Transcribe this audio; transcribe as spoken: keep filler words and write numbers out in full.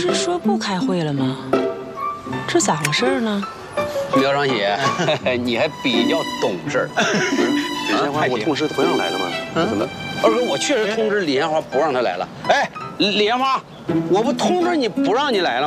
是说不开会了吗？这咋回事呢？ 苗长喜，你还比较懂事儿。 李鲜花，我同事不让来了吗？怎么？ 二哥，我确实通知李鲜花不让她来了。哎，李鲜花，我不通知你不让你来了吗？